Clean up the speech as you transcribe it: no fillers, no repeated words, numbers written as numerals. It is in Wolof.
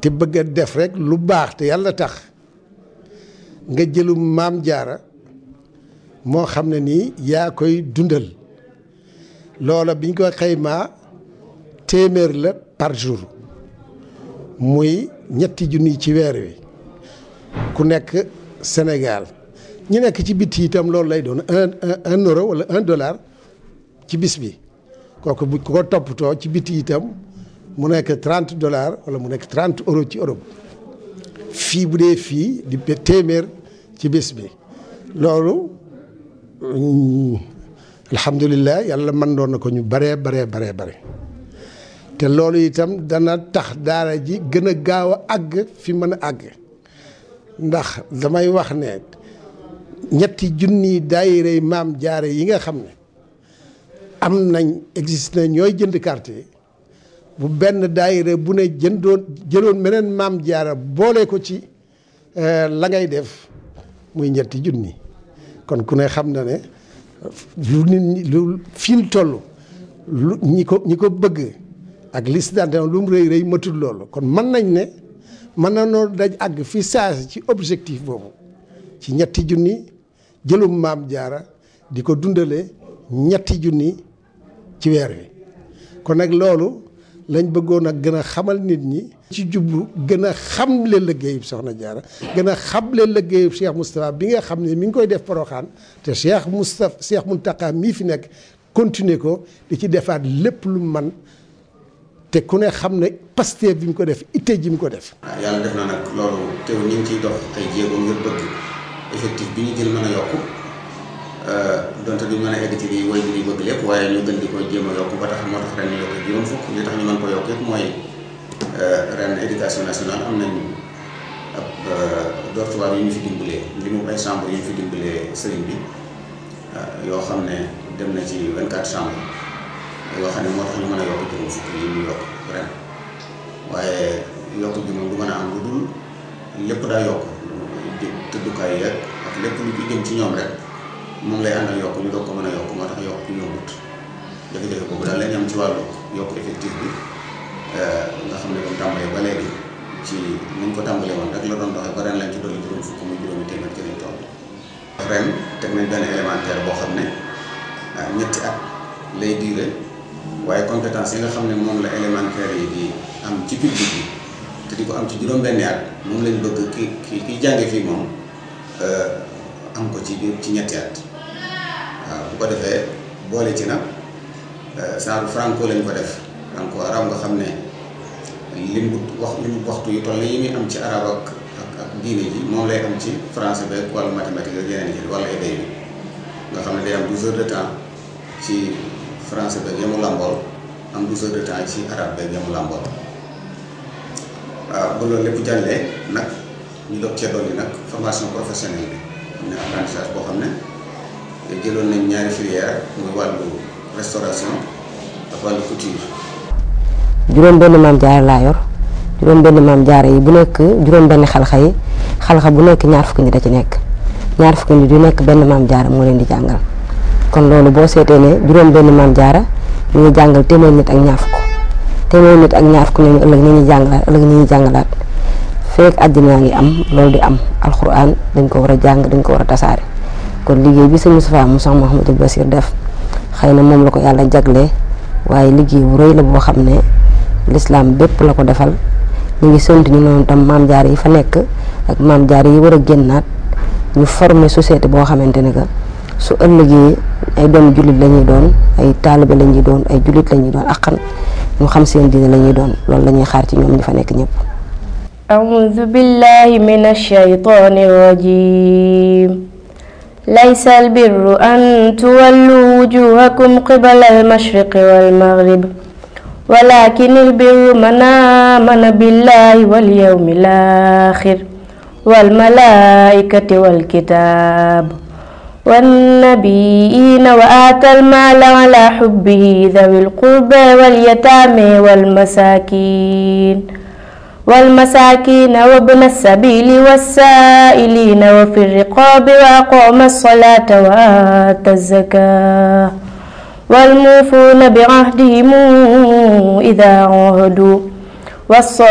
te bëgg a def rek lu baax te yàlla tax nga jëlu maam jaara moo xam ne nii yaa koy dundal loola biñ ko xaymaa téeméer la par jour muy 3 junni ci weer wi ku nekk Sénégal ñu nekk ci bitti itam loolu lay doon un euro wala $1 ci bis bi kooku bu ko toppatoo ci bitti itam mu nekk $30 wala mu nekk 30 euros ci Europe fii bu dee fii di téeméer ci bis bi loolu alhamdulilah yàlla mën doon na ko ñu bare te loolu itam dana tax daara ji gën a gaaw a àgg fi mën a àgg ndax damay wax ne 3 junni daayira maam jaare yi nga xam ne am nañ existe na ñooy jënd carte bu benn daayira bu ne jëloon meneen maam jaara boole ko ci la ngay def muy 3 junni kon ku ne xam na ne lu nit ñi lu fi ñu toll lu ñi ko bëgg ak liste d'adhésion lu mu rëy matul loolu kon mën nañ ne mën na noo daj àgg fi saasi ci objectif boobu ci 3 junni jëlum maam jaara di ko dundale 3 junni ci weer wi kon nag loolu lañ bëggoon a gën a xamal nit ñi ci jublu gën a xamle liggéeyub soxna jaara gën a xamle liggéeyub Cheikh Moustapha bi nga xam ne mi ngi koy def Porokhane te Cheikh Mountakha mii fi nekk continuer ko di ci defaat lépp lu man te ku ne xam ne Pastef bi mu ko def itte ji mu ko def. yàlla def na nag loolu teew ñu ngi ciy dox ay jéego ngir bëgg effectif bi ñu jël mën a yokku donte duñ mën a egg ci li woy bi bëgg lépp waaye ñu gën di ko jéem a yokku ba tax moo tax ren ñu yokk juróom fukk li tax ñu mën ko yokk yëpp mooy ren éducation nationale am nañ ab dortoir yu ñu fi dimbalee li mu ay chambre yu ñu fi dimbalee sëriñ bi yoo xam ne dem na ci 24 chambres yoo xam ne moo tax ñu mën a yokk juróom fukk yi ñu yokk ren waaye yokk bi moom du mën a am lu dul lépp daa yokk tëddukaay yeeg ak lépp lu ci jëm ci ñoom rek moom lay àndal yokk ñu doog ko mën a yokk moo tax yokk yombut jafe-jafe boobu daal lañ am ci wàllu yokk effectif bi nga xam ne comme tàmbalee ba léegi ci niñ ko tàmbalee woon rek la doon doxee ba ren lañ ci dolli juróom fukk muy juróomi téeméer ci lañ toll ren teg nañ benn élémentaire boo xam ne 2 at lay diire waaye compétence yi nga xam ne moom la élémentaire yi di am ci public bi te di ko am ci juróom-benni at moom lañ bëgg ki jànge fii moom am ko ci 2 at waaw bu ko defee boole ci nag genre franco lañ ko def franco arab nga xam ne limu waxtu yu toll yi muy am ci arab ak diine ji moom lay am ci français beeg wàllu mathématique ak yeneen yi wala éday bi nga xam ne day am 12 heures de temps ci français beeg yamu làmbool am 12 heures de temps ci arabe beeg yamu làmbool waaw ba loolu lépp jàllee nag ñu doog cee dolli nag formation professionnelle bi am na apprentissage boo xam ne jëloon nañ 2 filières muy wàllu restauration ak wàllu couture. juróom benn maam jaara laa yor juróom benn maam jaara yi bu nekk juróom benn xalxa bu nekk 20 nit da ci nekk 20 nit yu nekk benn maam jaara moo leen di jàngal kon loolu boo seetee ne juróom benn maam jaara ñu ngi jàngal téeméer nit ak 20 téeméer nit ak 20 ñooñu ëllëg ñu ñuy jàngalaat feek àddina ngi am loolu di am alxuraan dañ ko war a jàng dañ ko war a tasaare kon liggéey bi sëñ Moustapha mu Cheikh Mouhamadou Bassir def xëy na moom la ko yàlla jaglee waaye liggéey bu rëy la boo xam ne l'islam bépp la ko defal ñu ngi sant ñu noonu tam maam jaar yi fa nekk ak maam jaar yi war a génnaat ñu former société boo xamante ne que su ëllëgee ay doom jullit la ñuy doon ay taalibe la ñuy doon ay jullit la ñuy doon akkan ñu xam seen diine la ñuy doon loolu la ñuy xaar ci ñoom ñi fa nekk ñëpp. أعوذ بالله من الشيطان الرجيم ليس البر أن تولوا وجوهكم قبل المشرق والمغرب ولكن البر من آمن بالله واليوم الآخر والملائكة والكتاب والنبيين وآتى المال على حبه ذوي القربى واليتامى والمساكين وابن السبيل والسائلين وفي الرقاب وأقام الصلاة وآتى الزكاة والموفون بعهدهم إذا عاهدوا